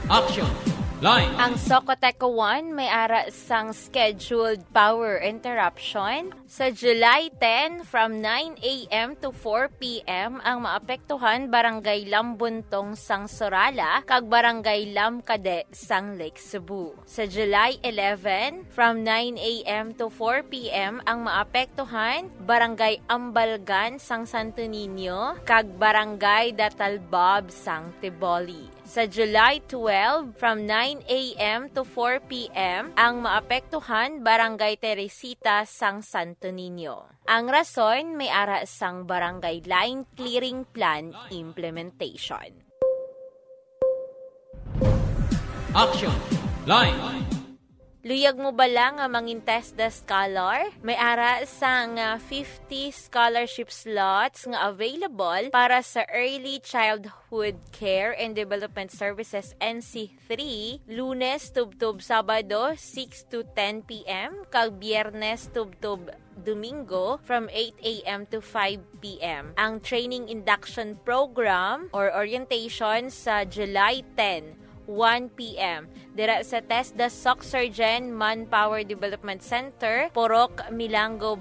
Action! Line! Ang Socoteco 1 may ara sang scheduled power interruption. Sa July 10, from 9 a.m. to 4 p.m. ang maapektuhan Barangay Lambuntong sang Sorala kag Barangay Lamkade sang Lake Cebu. Sa July 11, from 9 a.m. to 4 p.m. ang maapektuhan Barangay Ambalgan sang Santo Niño kag Barangay Datalbab sang Tiboli. Sa July 12, from 9 a.m. to 4 p.m. ang maapektuhan Barangay Teresita sang Santo Niño. Ang rason may ara sang Barangay Line Clearing Plan Implementation. Action! Line! Luyag mo ba lang nga mangintes the scholar? May ara sang 50 scholarship slots nga available para sa Early Childhood Care and Development Services NC3, Lunes tubtub Sabado 6 to 10 p.m. kag Biyernes tubtub Domingo from 8 a.m. to 5 p.m. Ang training induction program or orientation sa July 10, 1 p.m. Dira sa TESDA SOC Surgeon Manpower Development Center, Porok, Milango,